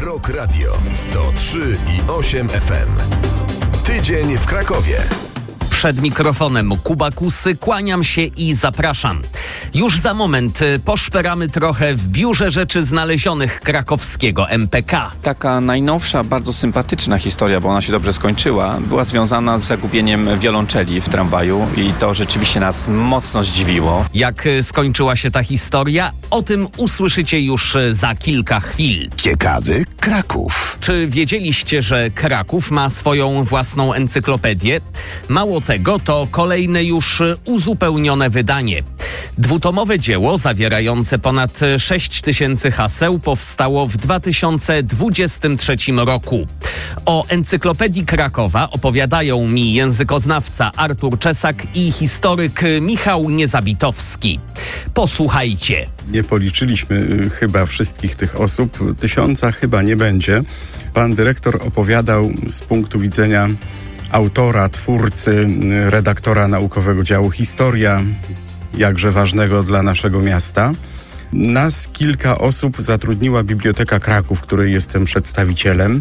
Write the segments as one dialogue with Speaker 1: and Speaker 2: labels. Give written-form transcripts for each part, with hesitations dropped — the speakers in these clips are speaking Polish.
Speaker 1: Rock Radio 103,8 FM. Tydzień w Krakowie.
Speaker 2: Przed mikrofonem Kuba Kusy, kłaniam się i zapraszam. Już za moment poszperamy trochę w Biurze Rzeczy Znalezionych krakowskiego MPK.
Speaker 3: Taka najnowsza, bardzo sympatyczna historia, bo ona się dobrze skończyła, była związana z zagubieniem wiolonczeli w tramwaju i to rzeczywiście nas mocno zdziwiło.
Speaker 2: Jak skończyła się ta historia? O tym usłyszycie już za kilka chwil.
Speaker 1: Ciekawy Kraków.
Speaker 2: Czy wiedzieliście, że Kraków ma swoją własną encyklopedię? Mało tego, to kolejne już uzupełnione wydanie. Dwutomowe dzieło zawierające ponad 6 000 haseł powstało w 2023 roku. O encyklopedii Krakowa opowiadają mi językoznawca Artur Czesak i historyk Michał Niezabitowski. Posłuchajcie.
Speaker 4: Nie policzyliśmy chyba wszystkich tych osób. 1000 chyba nie będzie. Pan dyrektor opowiadał z punktu widzenia autora, twórcy, redaktora naukowego działu Historia, jakże ważnego dla naszego miasta. Nas kilka osób zatrudniła Biblioteka Kraków, której jestem przedstawicielem,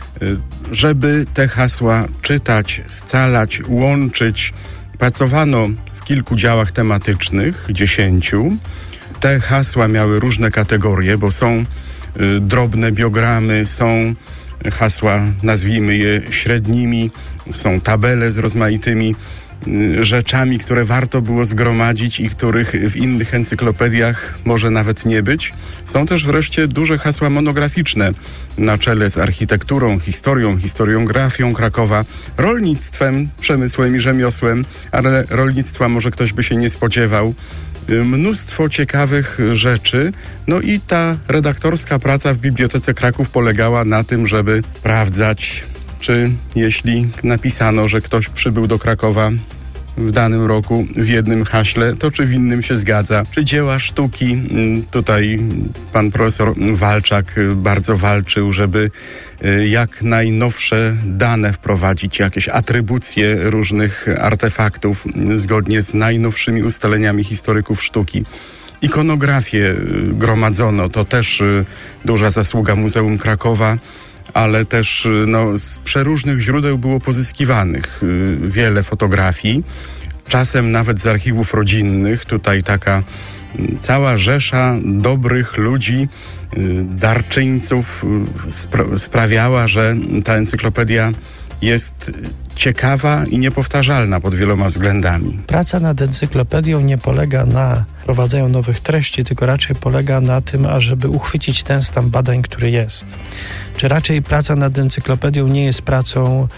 Speaker 4: żeby te hasła czytać, scalać, łączyć. Pracowano w kilku działach tematycznych, 10. Te hasła miały różne kategorie, bo są drobne biogramy, są hasła, nazwijmy je średnimi, są tabele z rozmaitymi rzeczami, które warto było zgromadzić i których w innych encyklopediach może nawet nie być. Są też wreszcie duże hasła monograficzne na czele z architekturą, historiografią Krakowa, rolnictwem, przemysłem i rzemiosłem, ale rolnictwa może ktoś by się nie spodziewał. Mnóstwo ciekawych rzeczy. No i ta redaktorska praca w Bibliotece Kraków polegała na tym, żeby sprawdzać, czy jeśli napisano, że ktoś przybył do Krakowa w danym roku w jednym haśle, to czy w innym się zgadza. Czy dzieła sztuki, tutaj pan profesor Walczak bardzo walczył, żeby jak najnowsze dane wprowadzić, jakieś atrybucje różnych artefaktów zgodnie z najnowszymi ustaleniami historyków sztuki. Ikonografię gromadzono, to też duża zasługa Muzeum Krakowa, ale też z przeróżnych źródeł było pozyskiwanych wiele fotografii, czasem nawet z archiwów rodzinnych. Tutaj taka cała rzesza dobrych ludzi, darczyńców sprawiała, że ta encyklopedia jest ciekawa i niepowtarzalna pod wieloma względami.
Speaker 5: Praca nad encyklopedią nie polega na prowadzeniu nowych treści, tylko raczej polega na tym, ażeby uchwycić ten stan badań, który jest. Czy raczej praca nad encyklopedią nie jest pracą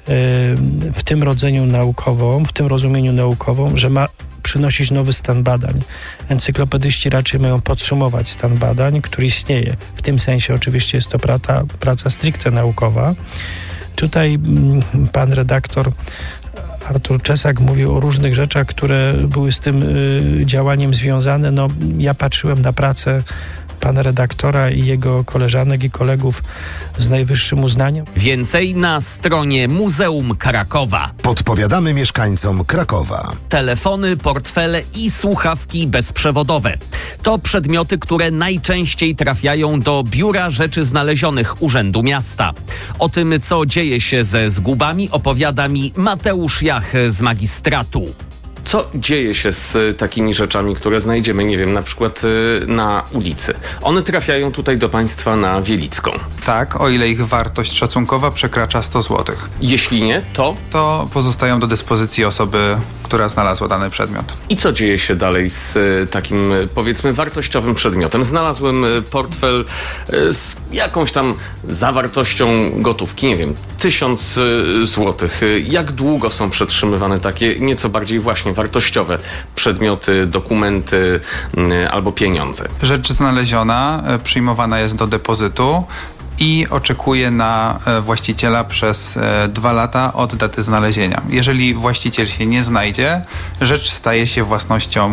Speaker 5: w tym rodzeniu naukową, w tym rozumieniu naukową, że ma przynosić nowy stan badań. Encyklopedyści raczej mają podsumować stan badań, który istnieje. W tym sensie oczywiście jest to praca stricte naukowa. Tutaj pan redaktor Artur Czesak mówił o różnych rzeczach, które były z tym działaniem związane. Ja patrzyłem na pracę pana redaktora i jego koleżanek i kolegów z najwyższym uznaniem.
Speaker 2: Więcej na stronie Muzeum Krakowa.
Speaker 1: Podpowiadamy mieszkańcom Krakowa.
Speaker 2: Telefony, portfele i słuchawki bezprzewodowe. To przedmioty, które najczęściej trafiają do Biura Rzeczy Znalezionych Urzędu Miasta. O tym, co dzieje się ze zgubami, opowiada mi Mateusz Jach z magistratu. Co dzieje się z takimi rzeczami, które znajdziemy, nie wiem, na przykład na ulicy? One trafiają tutaj do państwa na Wielicką.
Speaker 6: Tak, o ile ich wartość szacunkowa przekracza 100 zł.
Speaker 2: Jeśli nie,
Speaker 6: to pozostają do dyspozycji osoby, która znalazła dany przedmiot.
Speaker 2: I co dzieje się dalej z takim, powiedzmy, wartościowym przedmiotem? Znalazłem portfel z jakąś tam zawartością gotówki, nie wiem, 1000 złotych. Jak długo są przetrzymywane takie nieco bardziej właśnie wartościowe przedmioty, dokumenty albo pieniądze?
Speaker 6: Rzecz znaleziona przyjmowana jest do depozytu i oczekuje na właściciela przez 2 lata od daty znalezienia. Jeżeli właściciel się nie znajdzie, rzecz staje się własnością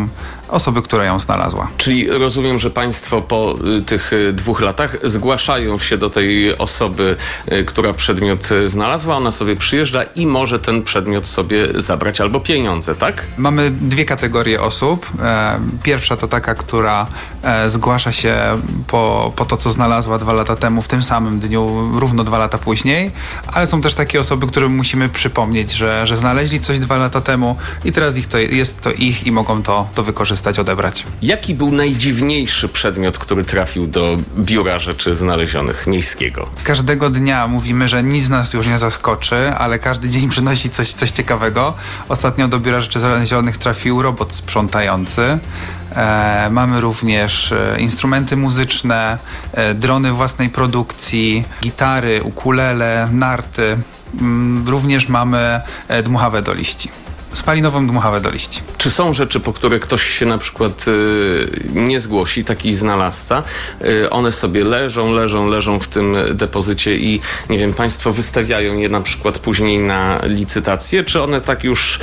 Speaker 6: osoby, która ją znalazła.
Speaker 2: Czyli rozumiem, że państwo po tych 2 latach zgłaszają się do tej osoby, która przedmiot znalazła, ona sobie przyjeżdża i może ten przedmiot sobie zabrać albo pieniądze, tak?
Speaker 6: Mamy 2 kategorie osób. Pierwsza to taka, która zgłasza się po to, co znalazła 2 lata temu, w tym samym dniu, równo 2 lata później, ale są też takie osoby, którym musimy przypomnieć, że znaleźli coś 2 lata temu i teraz jest to ich i mogą to wykorzystać, odebrać.
Speaker 2: Jaki był najdziwniejszy przedmiot, który trafił do Biura Rzeczy Znalezionych Miejskiego?
Speaker 6: Każdego dnia mówimy, że nic nas już nie zaskoczy, ale każdy dzień przynosi coś ciekawego. Ostatnio do Biura Rzeczy Znalezionych trafił robot sprzątający. Mamy również instrumenty muzyczne, drony własnej produkcji, gitary, ukulele, narty. Również mamy dmuchawę do liści. Spalinową dmuchawę do liści.
Speaker 2: Czy są rzeczy, po które ktoś się na przykład nie zgłosi, taki znalazca, one sobie leżą w tym depozycie i nie wiem, państwo wystawiają je na przykład później na licytację, czy one tak już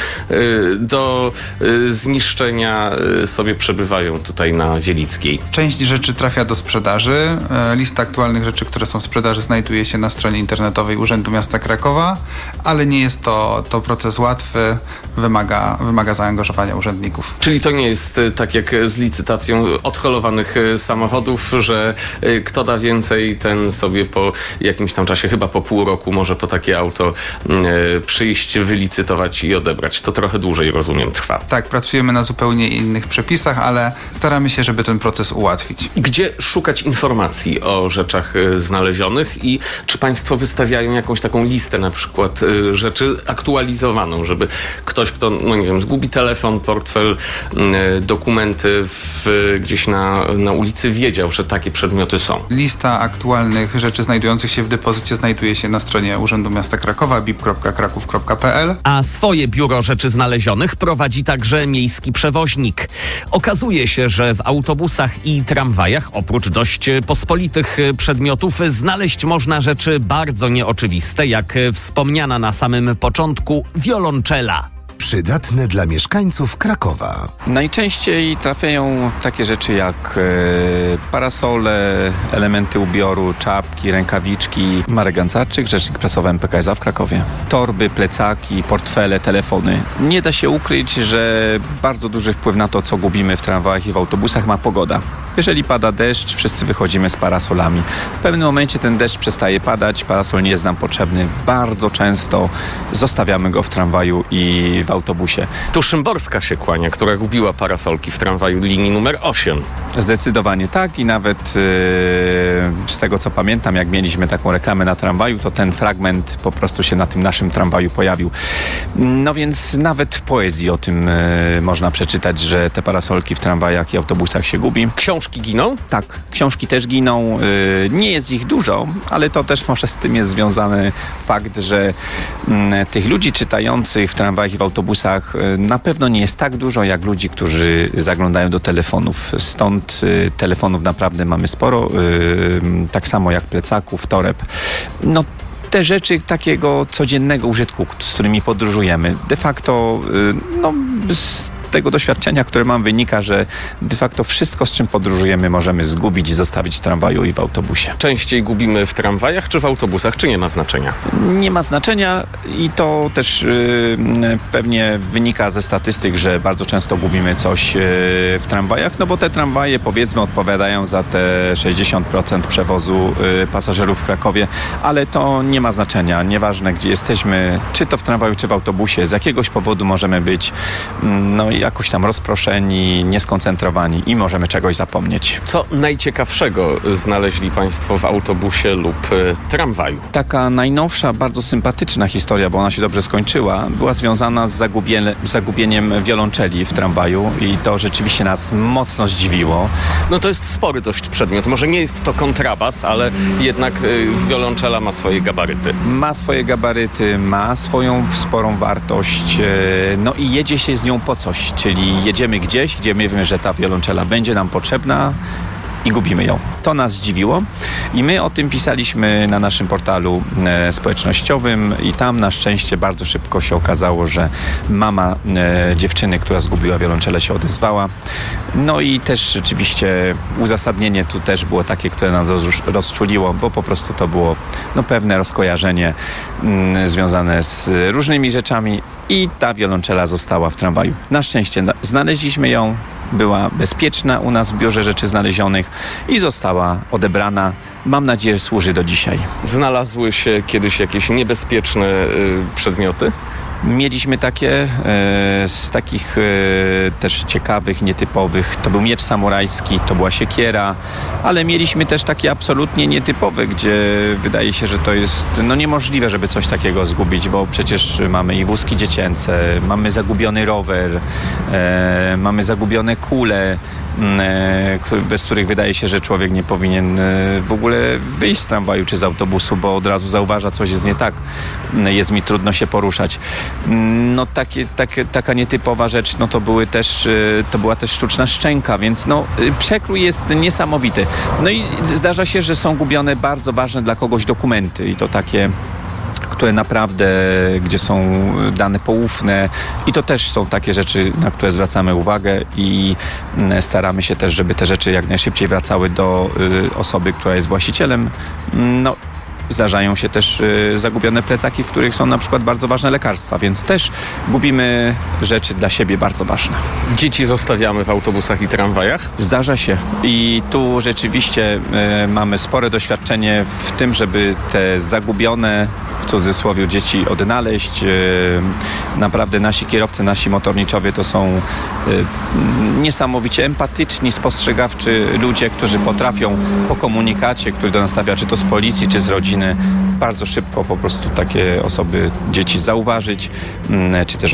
Speaker 2: do zniszczenia sobie przebywają tutaj na Wielickiej?
Speaker 6: Część rzeczy trafia do sprzedaży. Lista aktualnych rzeczy, które są w sprzedaży, znajduje się na stronie internetowej Urzędu Miasta Krakowa, ale nie jest to proces łatwy. Wymaga zaangażowania urzędników.
Speaker 2: Czyli to nie jest tak jak z licytacją odholowanych samochodów, że kto da więcej, ten sobie po jakimś tam czasie, chyba po pół roku, może po takie auto przyjść, wylicytować i odebrać. To trochę dłużej, rozumiem, trwa.
Speaker 6: Tak, pracujemy na zupełnie innych przepisach, ale staramy się, żeby ten proces ułatwić.
Speaker 2: Gdzie szukać informacji o rzeczach znalezionych i czy państwo wystawiają jakąś taką listę na przykład rzeczy aktualizowaną, żeby ktoś, kto, no nie wiem, zgubi telefon, portfel, dokumenty gdzieś na ulicy, wiedział, że takie przedmioty są.
Speaker 6: Lista aktualnych rzeczy znajdujących się w depozycie znajduje się na stronie Urzędu Miasta Krakowa bip.kraków.pl.
Speaker 2: A swoje Biuro Rzeczy Znalezionych prowadzi także miejski przewoźnik. Okazuje się, że w autobusach i tramwajach oprócz dość pospolitych przedmiotów znaleźć można rzeczy bardzo nieoczywiste, jak wspomniana na samym początku wiolonczela.
Speaker 1: Przydatne dla mieszkańców Krakowa.
Speaker 3: Najczęściej trafiają takie rzeczy jak parasole, elementy ubioru, czapki, rękawiczki. Marek Gancarczyk, rzecznik prasowy MPKSA w Krakowie. Torby, plecaki, portfele, telefony. Nie da się ukryć, że bardzo duży wpływ na to, co gubimy w tramwajach i w autobusach, ma pogoda. Jeżeli pada deszcz, wszyscy wychodzimy z parasolami. W pewnym momencie ten deszcz przestaje padać, parasol nie jest nam potrzebny. Bardzo często zostawiamy go w tramwaju i w autobusie.
Speaker 2: Tu Szymborska się kłania, która gubiła parasolki w tramwaju linii numer 8.
Speaker 3: Zdecydowanie tak i nawet z tego, co pamiętam, jak mieliśmy taką reklamę na tramwaju, to ten fragment po prostu się na tym naszym tramwaju pojawił. No więc nawet w poezji o tym można przeczytać, że te parasolki w tramwajach i autobusach się gubi.
Speaker 2: Książki giną?
Speaker 3: Tak, książki też giną. Nie jest ich dużo, ale to też może z tym jest związany fakt, że tych ludzi czytających w tramwajach i w autobusach na pewno nie jest tak dużo, jak ludzi, którzy zaglądają do telefonów. Stąd telefonów naprawdę mamy sporo, tak samo jak plecaków, toreb. No, te rzeczy takiego codziennego użytku, z którymi podróżujemy. De facto, z tego doświadczenia, które mam, wynika, że de facto wszystko, z czym podróżujemy, możemy zgubić i zostawić w tramwaju i w autobusie.
Speaker 2: Częściej gubimy w tramwajach czy w autobusach, czy nie ma znaczenia?
Speaker 3: Nie ma znaczenia i to też pewnie wynika ze statystyk, że bardzo często gubimy coś w tramwajach, no bo te tramwaje, powiedzmy, odpowiadają za te 60% przewozu pasażerów w Krakowie, ale to nie ma znaczenia. Nieważne, gdzie jesteśmy, czy to w tramwaju, czy w autobusie, z jakiegoś powodu możemy być jakoś tam rozproszeni, nieskoncentrowani i możemy czegoś zapomnieć.
Speaker 2: Co najciekawszego znaleźli państwo w autobusie lub tramwaju?
Speaker 3: Taka najnowsza, bardzo sympatyczna historia, bo ona się dobrze skończyła, była związana z zagubieniem wiolonczeli w tramwaju i to rzeczywiście nas mocno zdziwiło.
Speaker 2: No to jest spory dość przedmiot. Może nie jest to kontrabas, ale jednak wiolonczela ma swoje gabaryty.
Speaker 3: Ma swoje gabaryty, ma swoją sporą wartość, no i jedzie się z nią po coś. Czyli jedziemy gdzieś, gdzie wiemy, że ta wiolonczela będzie nam potrzebna i gubimy ją. To nas zdziwiło. I my o tym pisaliśmy na naszym portalu społecznościowym i tam na szczęście bardzo szybko się okazało, że mama dziewczyny, która zgubiła wiolonczelę, się odezwała. No i też rzeczywiście uzasadnienie tu też było takie, które nas rozczuliło, bo po prostu to było pewne rozkojarzenie związane z różnymi rzeczami i ta wiolonczela została w tramwaju. Na szczęście znaleźliśmy ją, była bezpieczna u nas w biurze rzeczy znalezionych i została odebrana. Mam nadzieję, że służy do dzisiaj.
Speaker 2: Znalazły się kiedyś jakieś niebezpieczne przedmioty?
Speaker 3: Mieliśmy takie, z takich też ciekawych, nietypowych. To był miecz samurajski, to była siekiera, ale mieliśmy też takie absolutnie nietypowe, gdzie wydaje się, że to jest niemożliwe, żeby coś takiego zgubić, bo przecież mamy i wózki dziecięce, mamy zagubiony rower, mamy zagubione kule, bez których wydaje się, że człowiek nie powinien w ogóle wyjść z tramwaju czy z autobusu, bo od razu zauważa, coś jest nie tak. Jest mi trudno się poruszać. Taka nietypowa rzecz, to była też sztuczna szczęka, więc przekrój jest niesamowity. No i zdarza się, że są gubione bardzo ważne dla kogoś dokumenty i to takie, które naprawdę, gdzie są dane poufne i to też są takie rzeczy, na które zwracamy uwagę i staramy się też, żeby te rzeczy jak najszybciej wracały do osoby, która jest właścicielem. Zdarzają się też zagubione plecaki, w których są na przykład bardzo ważne lekarstwa, więc też gubimy rzeczy dla siebie bardzo ważne.
Speaker 2: Dzieci zostawiamy w autobusach i tramwajach?
Speaker 3: Zdarza się i tu rzeczywiście mamy spore doświadczenie w tym, żeby te zagubione, w cudzysłowie, dzieci odnaleźć. Naprawdę nasi kierowcy, nasi motorniczowie to są niesamowicie empatyczni, spostrzegawczy ludzie, którzy potrafią po komunikacie, który do nas stawia, czy to z policji, czy z rodziny, bardzo szybko po prostu takie osoby, dzieci zauważyć, czy też